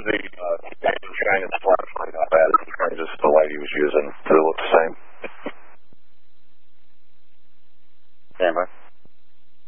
the chain and flash like that. Just the light he was using. They look the same. Stand by.